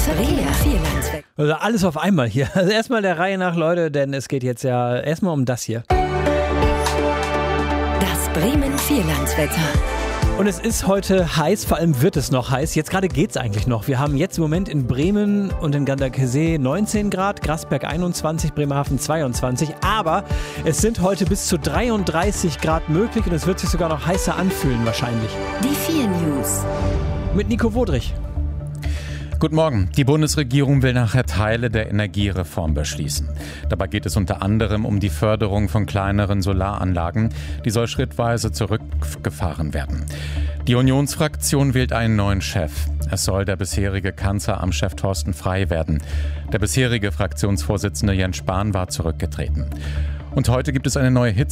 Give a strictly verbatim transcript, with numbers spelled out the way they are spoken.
Verkehr. Vierlandsweg. Also alles auf einmal hier. Also erstmal der Reihe nach, Leute, denn es geht jetzt ja erstmal um das hier. Das Bremen Vierlandswetter. Und es ist heute heiß, vor allem wird es noch heiß. Jetzt gerade geht's eigentlich noch. Wir haben jetzt im Moment in Bremen und in Ganderkesee neunzehn Grad, Grasberg einundzwanzig, Bremerhaven zweiundzwanzig. Aber es sind heute bis zu dreiunddreißig Grad möglich und es wird sich sogar noch heißer anfühlen wahrscheinlich. Die vier News. Mit Nico Wodrich. Guten Morgen. Die Bundesregierung will nachher Teile der Energiereform beschließen. Dabei geht es unter anderem um die Förderung von kleineren Solaranlagen. Die soll schrittweise zurückgefahren werden. Die Unionsfraktion wählt einen neuen Chef. Es soll der bisherige Kanzleramtschef Thorsten Frey werden. Der bisherige Fraktionsvorsitzende Jens Spahn war zurückgetreten. Und heute gibt es eine neue Hitze.